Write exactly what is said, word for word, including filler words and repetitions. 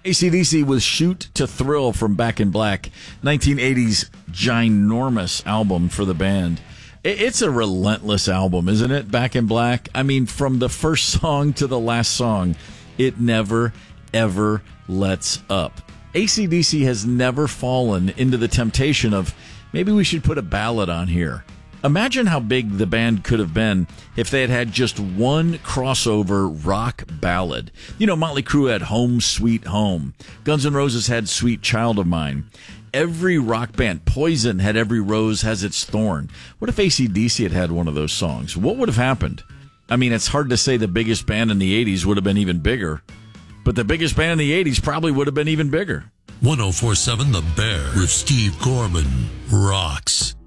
A C D C with Shoot to Thrill from Back in Black, nineteen eighties ginormous album for the band. It's a relentless album, isn't it? Back in Black. I mean, from the first song to the last song, it never, ever lets up. A C D C has never fallen into the temptation of, maybe we should put a ballad on here. Imagine how big the band could have been if they had had just one crossover rock ballad. You know, Motley Crue had Home Sweet Home. Guns N' Roses had Sweet Child of Mine. Every rock band, Poison had Every Rose Has Its Thorn. What if A C D C had had one of those songs? What would have happened? I mean, it's hard to say the biggest band in the eighties would have been even bigger, but the biggest band in the eighties probably would have been even bigger. one oh four point seven The Bear with Steve Gorman rocks.